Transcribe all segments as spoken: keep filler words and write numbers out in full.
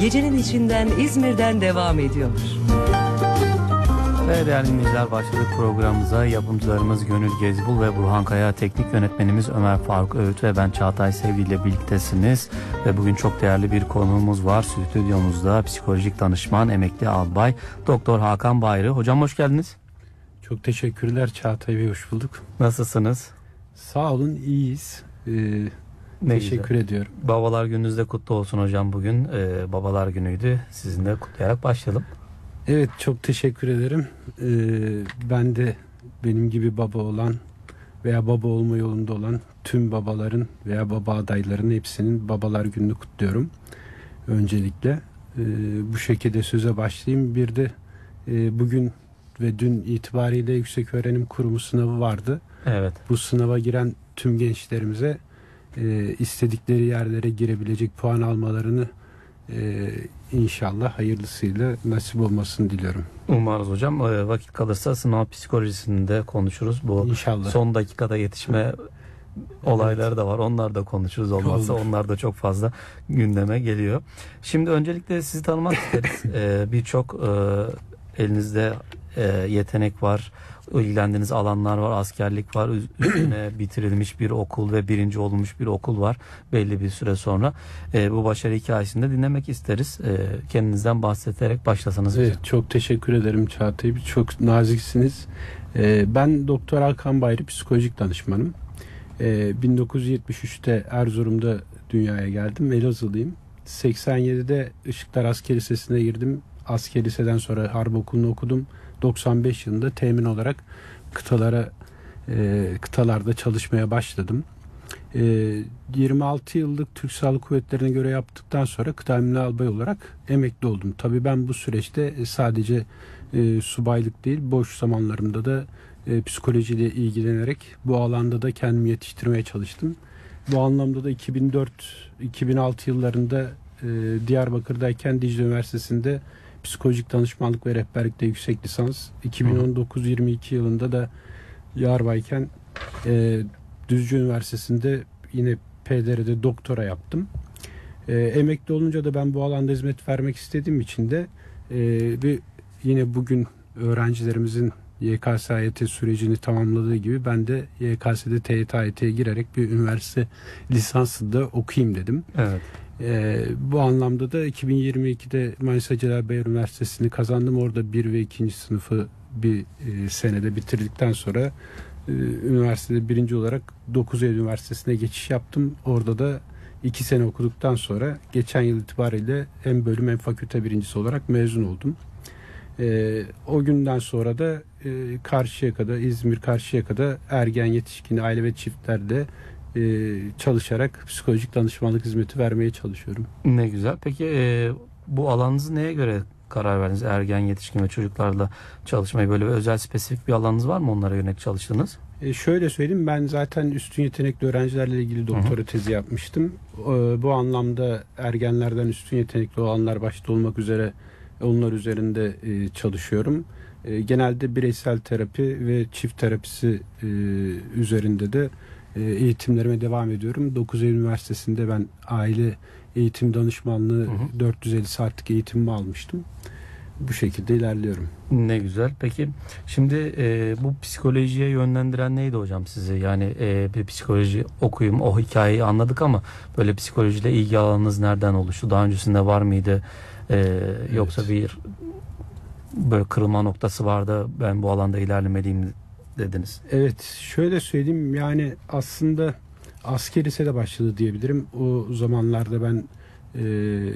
gecenin içinden İzmir'den devam ediyor. Ve değerli dinleyiciler, başladık programımıza. Yapımcılarımız Gönül Gezbul ve Burhan Kaya, teknik yönetmenimiz Ömer Faruk Öğüt ve ben Çağatay Sevgi ile birliktesiniz. Ve bugün çok değerli bir konuğumuz var stüdyomuzda. Psikolojik danışman, emekli albay Doktor Hakan Bayrı. Hocam hoş geldiniz. Çok teşekkürler Çağatay Bey, hoş bulduk. Nasılsınız? Sağ olun, iyiyiz. Ee, teşekkür güzel. ediyorum. Babalar gününüz de kutlu olsun hocam bugün. Ee, babalar günüydü. Sizin de kutlayarak başlayalım. Evet, çok teşekkür ederim. Ee, ben de benim gibi baba olan veya baba olma yolunda olan tüm babaların veya baba adaylarının hepsinin babalar gününü kutluyorum. Öncelikle ee, bu şekilde söze başlayayım. Bir de e, bugün ve dün itibariyle Yükseköğrenim Kurumu sınavı vardı. Evet. Bu sınava giren tüm gençlerimize e, istedikleri yerlere girebilecek puan almalarını e, inşallah hayırlısıyla nasip olmasını diliyorum. Umarız hocam. E, vakit kalırsa sınav psikolojisini de konuşuruz. Bu İnşallah. Son dakikada yetişme olayları da var. Onlar da konuşuruz. Olmazsa Olur. onlar da çok fazla gündeme geliyor. Şimdi öncelikle sizi tanımak isteriz. E, Birçok e, elinizde e, yetenek var. İlgilendiğiniz alanlar var. Askerlik var. Üstüne bitirilmiş bir okul ve birinci olmuş bir okul var. Belli bir süre sonra. E, bu başarı hikayesini de dinlemek isteriz. E, kendinizden bahsederek başlasanız. Evet, bize. çok teşekkür ederim Çağatay Bey. Çok naziksiniz. Ee, ben Doktor Hakan Bayrı, psikolojik danışmanım. Ee, bin dokuz yüz yetmiş üçte Erzurum'da dünyaya geldim. Elazığlıyım. seksen yedide Işıklar Asker Lisesi'ne girdim. Asker liseden sonra Harp Okulu'nu okudum. doksan beş yılında temin olarak kıtalara e, kıtalarda çalışmaya başladım. E, yirmi altı yıllık Türk Silahlı Kuvvetleri'ne göre yaptıktan sonra kıta emniyet albay olarak emekli oldum. Tabii ben bu süreçte sadece e, subaylık değil, boş zamanlarımda da e, psikolojiyle ilgilenerek bu alanda da kendimi yetiştirmeye çalıştım. Bu anlamda da iki bin dört iki bin altı yıllarında e, Diyarbakır'dayken Dicle Üniversitesi'nde psikolojik danışmanlık ve rehberlikte yüksek lisans, iki bin on dokuz yirmi iki yılında da yarbayken e, Düzce Üniversitesi'nde yine P D R'de doktora yaptım. E, emekli olunca da ben bu alanda hizmet vermek istediğim için de e, bir yine bugün öğrencilerimizin Y K S A Y T sürecini tamamladığı gibi ben de Y K S'de T Y T A Y T'ye girerek bir üniversite lisansı da okuyayım dedim. Evet. Ee, bu anlamda da iki bin yirmi ikide Manisa Celal Bayar Üniversitesi'ni kazandım. Orada bir ve ikinci sınıfı bir e, senede bitirdikten sonra e, üniversitede birinci olarak dokuz Eylül Üniversitesi'ne geçiş yaptım. Orada da iki sene okuduktan sonra geçen yıl itibariyle hem bölüm hem fakülte birincisi olarak mezun oldum. E, o günden sonra da e, Karşıyaka'da, İzmir Karşıyaka'da ergen yetişkin aile ve çiftlerde Ee, çalışarak psikolojik danışmanlık hizmeti vermeye çalışıyorum. Ne güzel. Peki e, bu alanınızı neye göre karar verdiniz? Ergen, yetişkin ve çocuklarla çalışmayı, böyle bir özel spesifik bir alanınız var mı, onlara yönelik çalıştınız? Ee, şöyle söyleyeyim, ben zaten üstün yetenekli öğrencilerle ilgili doktora hı hı. tezi yapmıştım. Ee, bu anlamda ergenlerden üstün yetenekli olanlar başta olmak üzere onlar üzerinde e, çalışıyorum. E, genelde bireysel terapi ve çift terapisi e, üzerinde de eğitimlerime devam ediyorum. dokuz Eylül Üniversitesi'nde ben aile eğitim danışmanlığı hı hı. dört yüz elli saatlik eğitimimi almıştım. Bu şekilde ilerliyorum. Ne güzel. Peki şimdi e, bu psikolojiye yönlendiren neydi hocam sizi? Yani e, bir psikoloji okuyayım, o hikayeyi anladık ama böyle psikolojiyle ilgi alanınız nereden oluştu? Daha öncesinde var mıydı? E, evet. Yoksa bir böyle kırılma noktası vardı, ben bu alanda ilerlemeliyim dediniz. Evet, şöyle söyleyeyim, yani aslında asker lisede başladı diyebilirim. O zamanlarda ben e,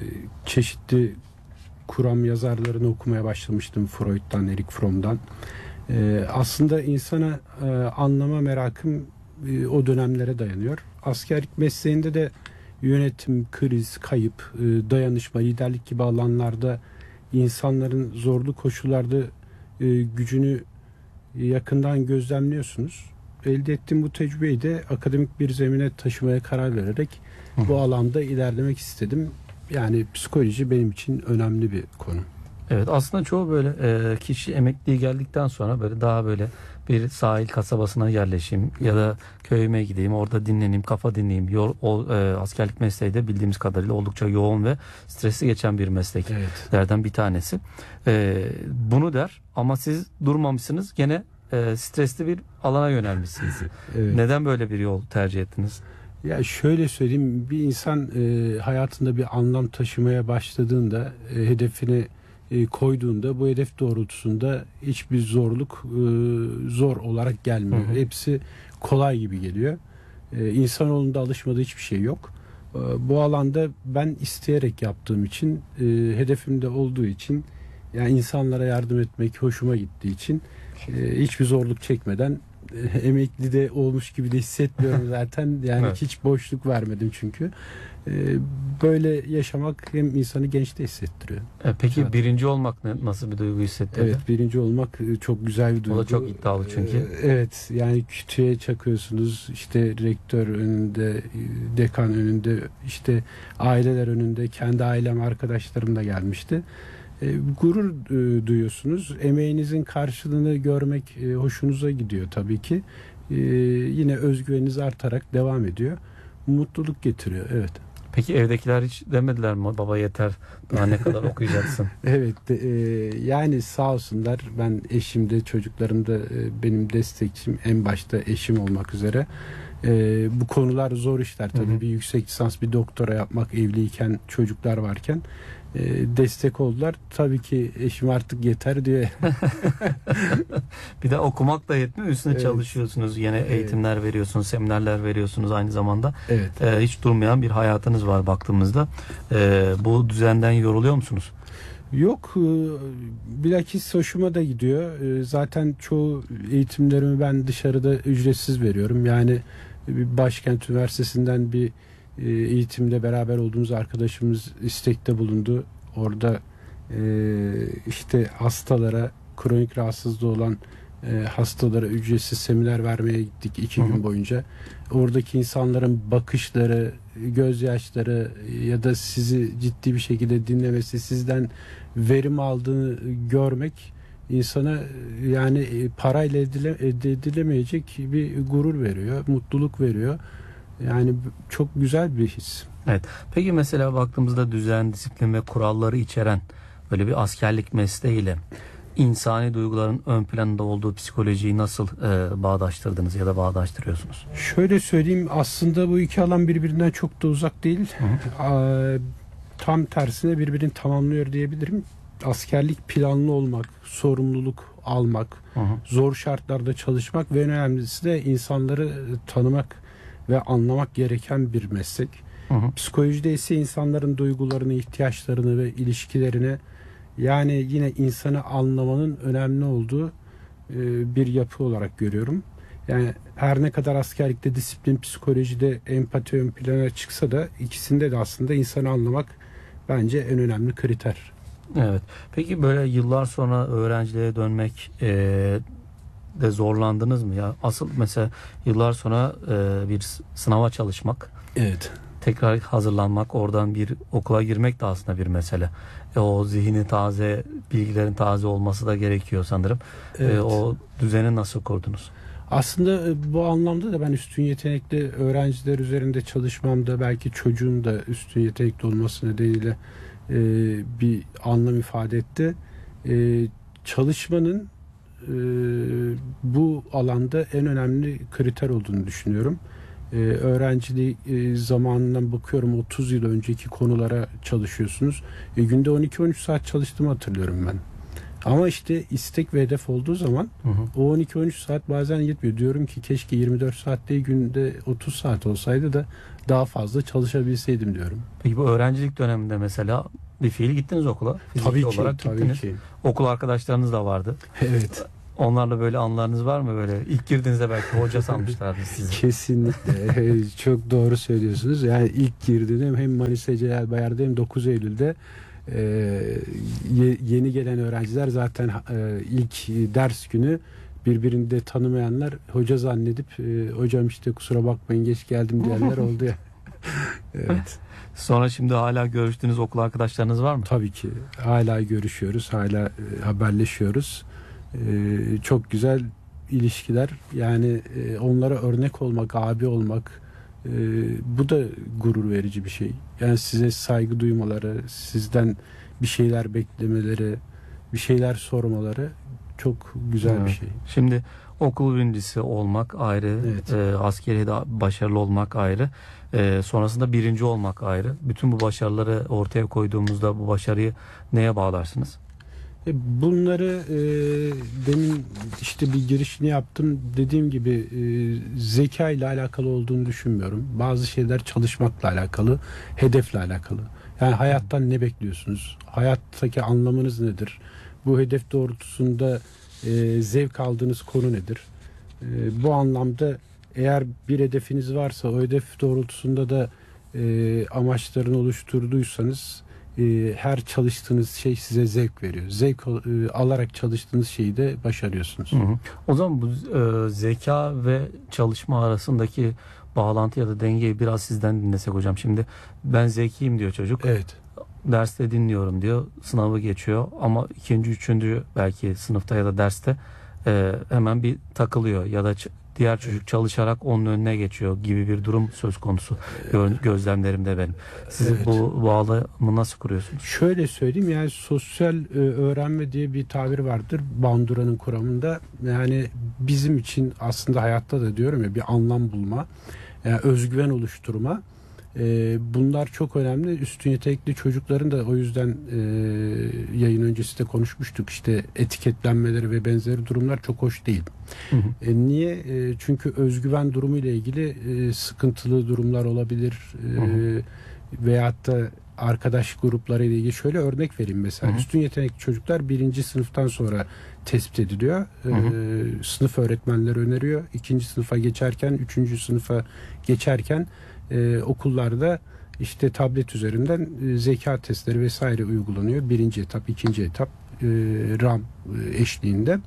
çeşitli kuram yazarlarını okumaya başlamıştım. Freud'dan, Erich Fromm'dan. E, aslında insana e, anlama merakım e, o dönemlere dayanıyor. Askerlik mesleğinde de yönetim, kriz, kayıp, e, dayanışma, liderlik gibi alanlarda insanların zorlu koşullarda e, gücünü yakından gözlemliyorsunuz. Elde ettiğim bu tecrübeyi de akademik bir zemine taşımaya karar vererek Hı. bu alanda ilerlemek istedim. Yani psikoloji benim için önemli bir konu. Evet, aslında çoğu böyle e, kişi emekliye geldikten sonra böyle daha böyle bir sahil kasabasına yerleşeyim ya da köyüme gideyim, orada dinleneyim, kafa dinleyeyim. Yor, o, e, askerlik mesleği de bildiğimiz kadarıyla oldukça yoğun ve stresli geçen bir mesleklerden bir tanesi. E, bunu der ama siz durmamışsınız, gene e, stresli bir alana yönelmişsiniz. Evet. Neden böyle bir yol tercih ettiniz? Ya şöyle söyleyeyim, bir insan e, hayatında bir anlam taşımaya başladığında, e, hedefini e, koyduğunda, bu hedef doğrultusunda hiçbir zorluk e, zor olarak gelmiyor. Hı hı. Hepsi kolay gibi geliyor. E, insanoğlunda alışmadığı hiçbir şey yok. E, bu alanda ben isteyerek yaptığım için, e, hedefimde olduğu için, yani insanlara yardım etmek hoşuma gittiği için e, hiçbir zorluk çekmeden emekli de olmuş gibi de hissetmiyorum zaten. Yani Evet. hiç boşluk vermedim çünkü. Ee, böyle yaşamak hem insanı genç de hissettiriyor. E, peki Evet. birinci olmak ne, nasıl bir duygu hissettirdi? Evet, birinci olmak çok güzel bir duygu. O da çok iddialı çünkü. Ee, evet, yani kütüğe çakıyorsunuz. İşte rektör önünde, dekan önünde, işte aileler önünde, kendi ailem, arkadaşlarım da gelmişti. E, gurur e, duyuyorsunuz. Emeğinizin karşılığını görmek e, hoşunuza gidiyor tabii ki. E, yine özgüveniniz artarak devam ediyor. Mutluluk getiriyor. Evet. Peki evdekiler hiç demediler mi? Baba yeter, daha ne kadar okuyacaksın? Evet. E, yani sağ olsunlar. Ben eşim de çocuklarım da e, benim destekçim. En başta eşim olmak üzere. E, bu konular zor işler tabii. Hı hı. Bir yüksek lisans, bir doktora yapmak, evliyken, çocuklar varken e, destek oldular. Tabii ki eşim artık yeter diyor. Bir de okumak da yetmiyor. Üstüne Evet. çalışıyorsunuz. Yine Evet. eğitimler veriyorsunuz, seminerler veriyorsunuz aynı zamanda. Evet. Ee, hiç durmayan bir hayatınız var baktığımızda. Ee, bu düzenden yoruluyor musunuz? Yok, e, bilakis hoşuma da gidiyor. E, Zaten çoğu eğitimlerimi ben dışarıda ücretsiz veriyorum. Yani bir Başkent Üniversitesi'nden bir e, eğitimde beraber olduğumuz arkadaşımız istekte bulundu. Orada e, işte hastalara, kronik rahatsızlığı olan e, hastalara ücretsiz seminer vermeye gittik iki Hı hı. gün boyunca. Oradaki insanların bakışları, gözyaşları ya da sizi ciddi bir şekilde dinlemesi, sizden verim aldığını görmek insana yani e, parayla edile, elde edilemeyecek bir gurur veriyor, mutluluk veriyor. Yani çok güzel bir his. Peki mesela baktığımızda düzen, disiplin ve kuralları içeren böyle bir askerlik mesleğiyle insani duyguların ön planında olduğu psikolojiyi nasıl e, bağdaştırdınız ya da bağdaştırıyorsunuz? Şöyle söyleyeyim, aslında bu iki alan birbirinden çok da uzak değil. Hı Aa, tam tersine birbirini tamamlıyor diyebilirim. Askerlik planlı olmak, sorumluluk almak, Hı hı. zor şartlarda çalışmak ve en önemlisi de insanları tanımak ve anlamak gereken bir meslek. Hı hı. Psikolojide ise insanların duygularını, ihtiyaçlarını ve ilişkilerini, yani yine insanı anlamanın önemli olduğu e, bir yapı olarak görüyorum. Yani her ne kadar askerlikte disiplin, psikolojide empati ön plana çıksa da ikisinde de aslında insanı anlamak bence en önemli kriter. Evet. Peki böyle yıllar sonra öğrenciliğe dönmek e, de zorlandınız mı ya? Asıl mesela yıllar sonra e, bir s- sınava çalışmak, Evet. tekrar hazırlanmak, oradan bir okula girmek de aslında bir mesele. E, o zihni taze, bilgilerin taze olması da gerekiyor sanırım. Evet. E, o düzeni nasıl kurdunuz? Aslında e, bu anlamda da ben üstün yetenekli öğrenciler üzerinde çalışmamda belki çocuğun da üstün yetenekli olması nedeniyle e, bir anlam ifade etti. E, çalışmanın e, bu alanda en önemli kriter olduğunu düşünüyorum. E, öğrenciliği e, zamanından bakıyorum, otuz yıl önceki konulara çalışıyorsunuz. E, günde on iki on üç saat çalıştığımı hatırlıyorum ben. Ama işte istek ve hedef olduğu zaman Hı hı. o on iki on üç saat bazen yetmiyor. Diyorum ki keşke yirmi dört saat değil, günde otuz saat olsaydı da daha fazla çalışabilseydim diyorum. Peki bu öğrencilik döneminde mesela bir fiil gittiniz okula. Fiziki Tabii ki, olarak tabii gittiniz. ki. Okul arkadaşlarınız da vardı. Evet, Onlarla böyle anılarınız var mı böyle? İlk girdiğinizde belki hoca sanmışlardı sizi. kesinlikle. Çok doğru söylüyorsunuz. Yani ilk girdiğim hem Manisa Celal Bayar'da hem dokuz Eylül'de e, ye- yeni gelen öğrenciler zaten e, ilk ders günü birbirini de tanımayanlar hoca zannedip e, hocam işte kusura bakmayın geç geldim diyenler oldu ya. Evet. Sonra şimdi hala görüştüğünüz okul arkadaşlarınız var mı? Tabii ki hala görüşüyoruz, hala e, haberleşiyoruz. E, çok güzel ilişkiler. Yani e, onlara örnek olmak, abi olmak, e, bu da gurur verici bir şey. Yani size saygı duymaları, sizden bir şeyler beklemeleri, bir şeyler sormaları çok güzel Evet. bir şey. Şimdi okul birincisi olmak ayrı, Evet. e, askeri de başarılı olmak ayrı, e, sonrasında birinci olmak ayrı. Bütün bu başarıları ortaya koyduğumuzda bu başarıyı neye bağlarsınız? E, Bunları e, demin işte bir girişini yaptım. Dediğim gibi e, zeka ile alakalı olduğunu düşünmüyorum. Bazı şeyler çalışmakla alakalı, hedefle alakalı. Yani hayattan ne bekliyorsunuz? Hayattaki anlamınız nedir? Bu hedef doğrultusunda e, zevk aldığınız konu nedir? E, bu anlamda eğer bir hedefiniz varsa o hedef doğrultusunda da e, amaçlarını oluşturduysanız e, her çalıştığınız şey size zevk veriyor. Zevk e, alarak çalıştığınız şeyi de başarıyorsunuz. Hı hı. O zaman bu e, zeka ve çalışma arasındaki bağlantı ya da dengeyi biraz sizden dinlesek hocam. Şimdi ben zekiyim diyor çocuk. Evet. Derste dinliyorum diyor. Sınavı geçiyor ama ikinci, üçüncü belki sınıfta ya da derste e, hemen bir takılıyor ya da ç- diğer çocuk çalışarak onun önüne geçiyor gibi bir durum söz konusu. Gö- gözlemlerimde benim. Siz Evet. bu bağlamı nasıl kuruyorsunuz? Şöyle söyleyeyim, yani sosyal e, öğrenme diye bir tabir vardır Bandura'nın kuramında. Yani bizim için aslında hayatta da diyorum ya bir anlam bulma, yani özgüven oluşturma. E, bunlar çok önemli. Üstün yetenekli çocukların da o yüzden e, yayın öncesi de konuşmuştuk. İşte etiketlenmeleri ve benzeri durumlar çok hoş değil. Hı hı. E, niye? E, çünkü özgüven durumu ile ilgili e, sıkıntılı durumlar olabilir. E, Hı hı. Veyahut da arkadaş grupları ile ilgili şöyle örnek vereyim mesela. Hı hı. Üstün yetenekli çocuklar birinci sınıftan sonra tespit ediliyor. Hı hı. E, sınıf öğretmenleri öneriyor. İkinci sınıfa geçerken, üçüncü sınıfa geçerken e, okullarda işte tablet üzerinden e, zeka testleri vesaire uygulanıyor. Birinci etap, ikinci etap e, RAM e, eşliğinde.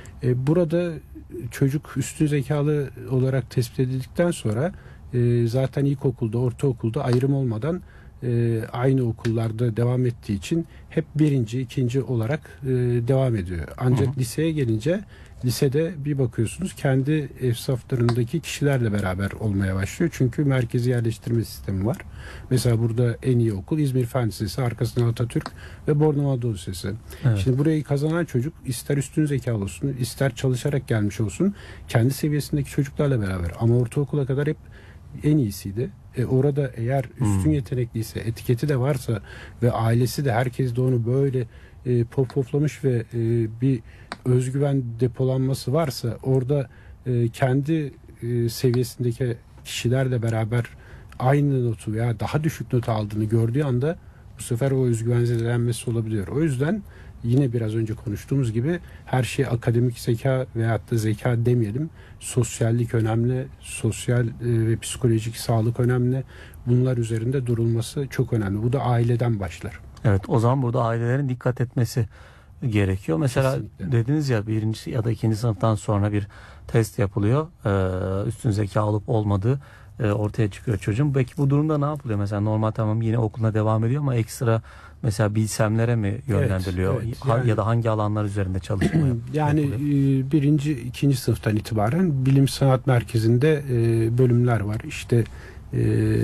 E, burada çocuk üstün zekalı olarak tespit edildikten sonra e, zaten ilkokulda, ortaokulda ayrım olmadan e, aynı okullarda devam ettiği için hep birinci, ikinci olarak e, devam ediyor. Ancak Hı hı. liseye gelince lisede bir bakıyorsunuz kendi ev saflarındaki kişilerle beraber olmaya başlıyor. Çünkü merkezi yerleştirme sistemi var. Mesela burada en iyi okul İzmir Fen Lisesi, arkasından Atatürk ve Bornova Anadolu Lisesi. Evet. Şimdi burayı kazanan çocuk ister üstün zekalı olsun, ister çalışarak gelmiş olsun, kendi seviyesindeki çocuklarla beraber. Ama ortaokula kadar hep en iyisiydi. E orada eğer üstün Hmm. yetenekliyse, etiketi de varsa ve ailesi de herkes de onu böyle e, pop poplamış ve e, bir özgüven depolanması varsa orada e, kendi e, seviyesindeki kişilerle beraber aynı notu veya daha düşük not aldığını gördüğü anda bu sefer o özgüven zedelenmesi olabiliyor. O yüzden yine biraz önce konuştuğumuz gibi her şey akademik zeka veyahut da zeka demeyelim. Sosyallik önemli, sosyal e, ve psikolojik sağlık önemli. Bunlar üzerinde durulması çok önemli. Bu da aileden başlar. Evet, o zaman burada ailelerin dikkat etmesi gerekiyor. Mesela Kesinlikle. dediniz ya birinci ya da ikinci sınıftan sonra bir test yapılıyor. Ee, üstün zeka olup olmadığı e, ortaya çıkıyor çocuğun. Peki bu durumda ne yapılıyor? Mesela normal tamam yine okuluna devam ediyor ama ekstra mesela bilsemlere mi yönlendiriliyor? evet, Ha- yani- ya da hangi alanlar üzerinde çalışma yap- Yani yapılıyor? e, birinci, ikinci sınıftan itibaren bilim sanat merkezinde e, bölümler var. İşte e,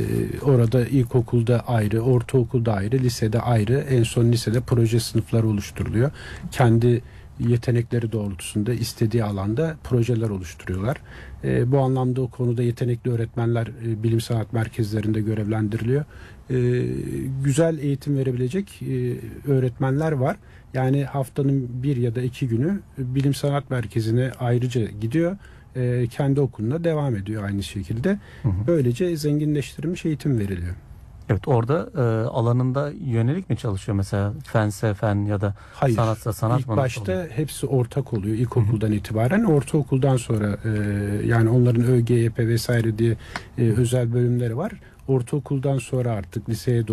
orada ilkokulda ayrı, ortaokulda ayrı, lisede ayrı, en son lisede proje sınıfları oluşturuluyor. Kendi yetenekleri doğrultusunda istediği alanda projeler oluşturuyorlar. E, bu anlamda o konuda yetenekli öğretmenler e, bilim sanat merkezlerinde görevlendiriliyor. E, güzel eğitim verebilecek e, öğretmenler var. Yani haftanın bir ya da iki günü bilim sanat merkezine ayrıca gidiyor. E, kendi okuluna devam ediyor aynı şekilde. Hı hı. Böylece zenginleştirilmiş eğitim veriliyor. Evet, orada e, alanında yönelik mi çalışıyor mesela fense fen ya da Hayır. sanatsa sanat İlk mı? başta hepsi ortak oluyor ilkokuldan itibaren. Ortaokuldan sonra e, yani onların ÖGYP vesaire diye e, özel bölümleri var. Ortaokuldan sonra artık liseye doğru